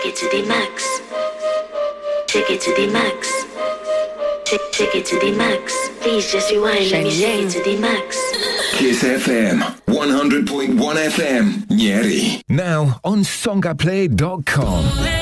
it to the max. Take it to the max. Take it to the max. Please just rewind. Let me take it to the max. Kiss FM 100.1 FM Nyeri. Now on songaplay.com.